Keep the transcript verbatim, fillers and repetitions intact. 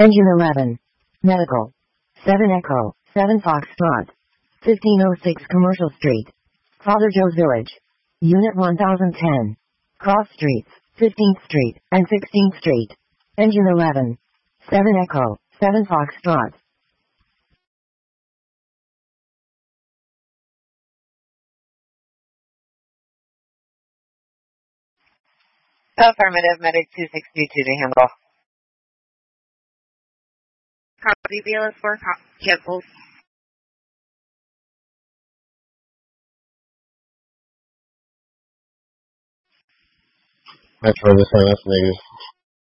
Engine eleven. Medical. seven Echo, seven Foxtrot. fifteen oh six Commercial Street. Father Joe's Village. Unit one thousand ten. Cross Streets, fifteenth Street, and sixteenth Street. Engine eleven. seven Echo, seven Foxtrot. Affirmative, Medic two six two two to handle. Copy, B L S four, cancelled. I tried this one, that's negative.